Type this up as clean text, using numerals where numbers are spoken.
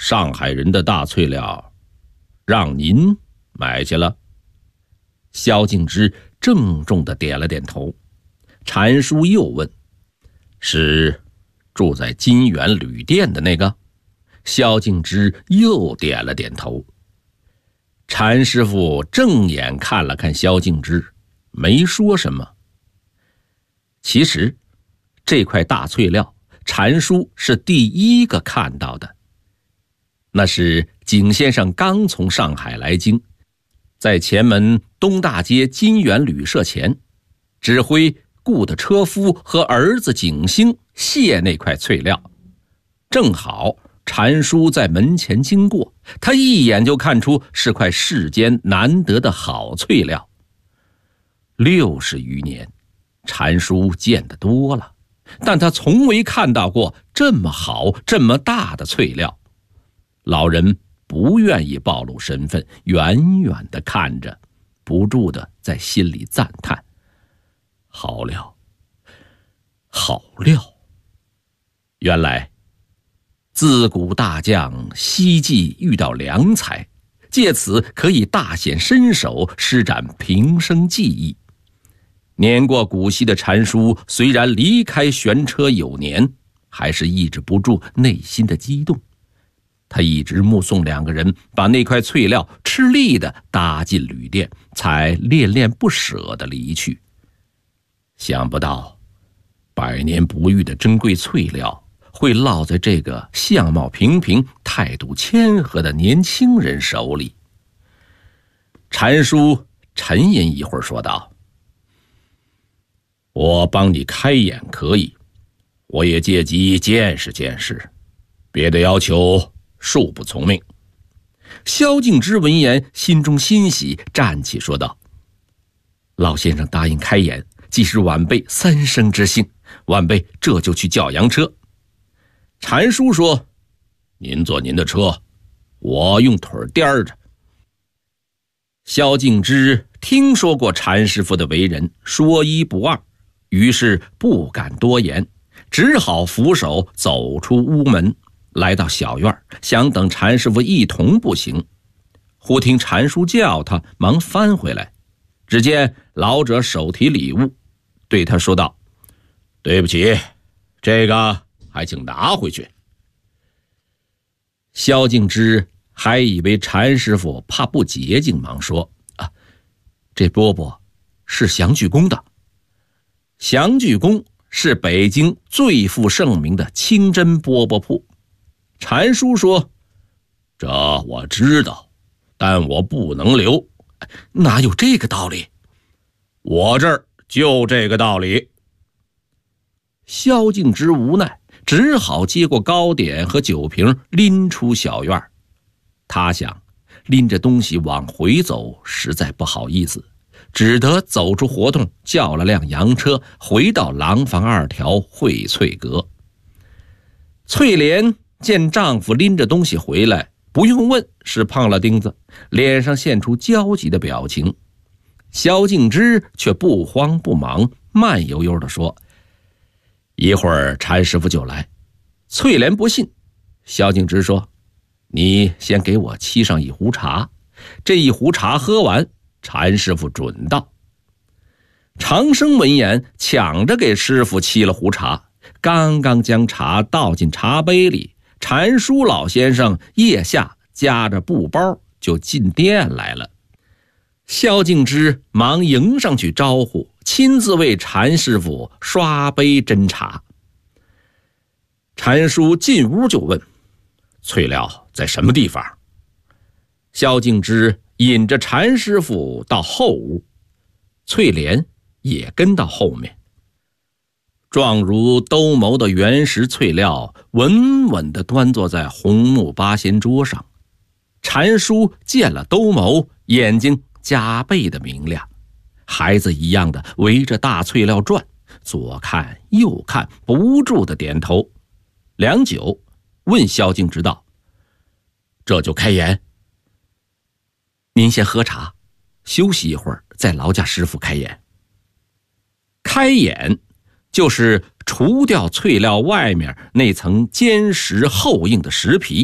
上海人的大翠料让您买去了。萧敬之郑重地点了点头。禅叔又问：是住在金源旅店的那个？萧敬之又点了点头。禅师傅正眼看了看萧敬之，没说什么。其实这块大翠料禅叔是第一个看到的。那是景先生刚从上海来京，在前门东大街金源旅社前，指挥顾的车夫和儿子景星卸那块翠料。正好禅叔在门前经过，他一眼就看出是块世间难得的好翠料。60余年，禅叔见得多了，但他从未看到过这么好这么大的翠料。老人不愿意暴露身份，远远地看着，不住地在心里赞叹：好料，好料！原来自古大将希冀遇到良才，借此可以大显身手，施展平生技艺。年过古稀的禅叔虽然离开玄车有年，还是抑制不住内心的激动。他一直目送两个人把那块翠料吃力地搭进旅店，才恋恋不舍地离去。想不到百年不遇的珍贵翠料会落在这个相貌平平、态度谦和的年轻人手里。禅叔沉吟一会儿说道：我帮你开眼可以，我也借机见识见识，别的要求恕不从命。萧敬之闻言心中欣喜，站起说道：老先生答应开眼，既是晚辈三生之幸，晚辈这就去叫洋车。禅叔说：您坐您的车，我用腿颠着。萧敬之听说过禅师傅的为人，说一不二，于是不敢多言，只好扶手走出屋门，来到小院，想等禅师傅一同步行。忽听禅叔叫他，忙翻回来，只见老者手提礼物，对他说道：对不起，这个还请拿回去。萧敬之还以为禅师傅怕不洁净，忙说：这饽饽是祥聚宫的。祥聚宫是北京最负盛名的清真饽饽铺。禅叔说：这我知道，但我不能留。哪有这个道理？我这儿就这个道理。萧敬之无奈，只好接过糕点和酒瓶，拎出小院。他想拎着东西往回走实在不好意思，只得走出活动，叫了辆洋车，回到廊坊2条荟翠阁。翠莲见丈夫拎着东西回来，不用问是碰了钉子，脸上现出焦急的表情。萧敬之却不慌不忙，慢悠悠地说：一会儿禅师傅就来。翠莲不信，萧敬之说：你先给我沏上一壶茶，这一壶茶喝完，禅师傅准到。长生闻言抢着给师傅沏了壶茶，刚刚将茶倒进茶杯里，禅叔老先生腋下夹着布包就进店来了。萧敬之忙迎上去招呼，亲自为禅师傅刷杯斟茶。禅叔进屋就问：翠料在什么地方？萧敬之引着禅师傅到后屋，翠莲也跟到后面。状如兜鍪的原石翠料稳稳地端坐在红木八仙桌上。禅叔见了兜鍪，眼睛加倍的明亮，孩子一样的围着大翠料转，左看右看，不住的点头。良久，问萧敬之道：这就开眼？您先喝茶，休息一会儿，再劳驾师傅开眼。开眼就是除掉翠料外面那层坚实厚硬的石皮，